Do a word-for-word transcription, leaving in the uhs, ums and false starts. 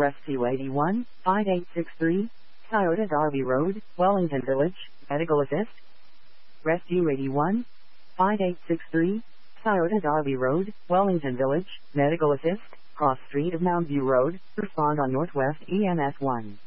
Rescue eighty-one, five eight six three, Toyota Darby Road, Wellington Village, medical assist. Rescue eighty-one, five eight six three, Toyota Darby Road, Wellington Village, medical assist, cross street of Mount View Road, respond on Northwest E M S one.